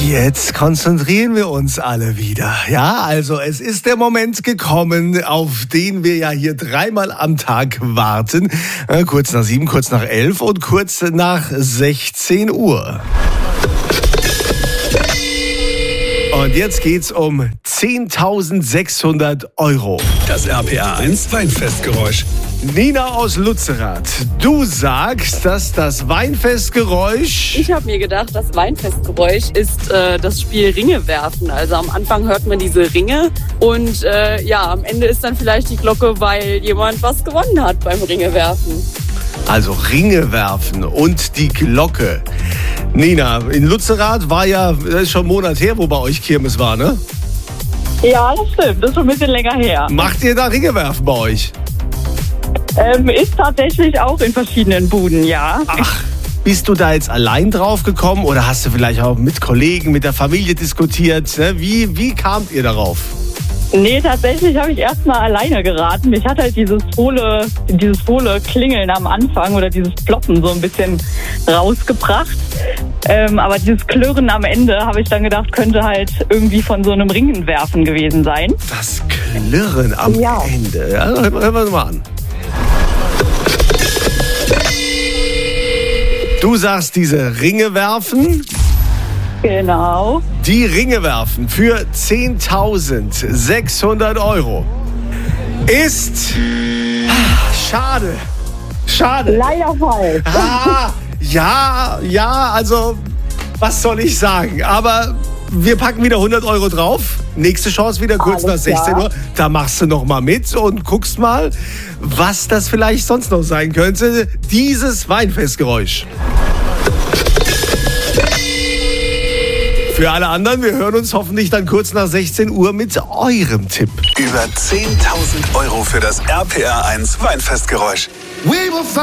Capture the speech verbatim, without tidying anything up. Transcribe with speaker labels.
Speaker 1: Jetzt konzentrieren wir uns alle wieder. Ja, also es ist der Moment gekommen, auf den wir ja hier dreimal am Tag warten. Äh, kurz nach sieben, kurz nach elf und kurz nach sechzehn Uhr. Und jetzt geht's um zehntausendsechshundert Euro.
Speaker 2: Das R P R eins Weinfestgeräusch.
Speaker 1: Nina aus Lützerath, du sagst, dass das Weinfestgeräusch...
Speaker 3: Ich habe mir gedacht, das Weinfestgeräusch ist äh, das Spiel Ringe werfen. Also am Anfang hört man diese Ringe und äh, ja, am Ende ist dann vielleicht die Glocke, weil jemand was gewonnen hat beim Ringe werfen.
Speaker 1: Also Ringe werfen und die Glocke. Nina, in Lützerath war ja, das ist schon ein Monat her, wo bei euch Kirmes war, ne?
Speaker 4: Ja, das stimmt. Das ist schon ein bisschen länger her.
Speaker 1: Macht ihr da Ringe werfen bei euch?
Speaker 4: Ähm, ist tatsächlich auch in verschiedenen Buden, ja.
Speaker 1: Ach, bist du da jetzt allein drauf gekommen oder hast du vielleicht auch mit Kollegen, mit der Familie diskutiert? Ne? Wie, wie kamt ihr darauf?
Speaker 4: Nee, tatsächlich habe ich erstmal alleine geraten. Mich hat halt dieses hohle, dieses hohle Klingeln am Anfang oder dieses Ploppen so ein bisschen rausgebracht. Ähm, aber dieses Klirren am Ende, habe ich dann gedacht, könnte halt irgendwie von so einem Ringenwerfen gewesen sein.
Speaker 1: Das Klirren am
Speaker 4: Ja.
Speaker 1: Ende. Ja, hören wir uns mal an. Du sagst, diese Ringe werfen.
Speaker 4: Genau.
Speaker 1: Die Ringe werfen für zehntausendsechshundert Euro ist schade. Schade.
Speaker 4: Leider falsch.
Speaker 1: Ah, ja, ja, also was soll ich sagen? Aber wir packen wieder hundert Euro drauf. Nächste Chance wieder kurz
Speaker 4: Alles
Speaker 1: nach sechzehn
Speaker 4: klar.
Speaker 1: Uhr. Da machst du noch mal mit und guckst mal, was das vielleicht sonst noch sein könnte. Dieses Weinfestgeräusch. Für alle anderen, wir hören uns hoffentlich dann kurz nach sechzehn Uhr mit eurem Tipp.
Speaker 2: Über zehntausend Euro für das R P R eins Weinfestgeräusch.
Speaker 5: We will find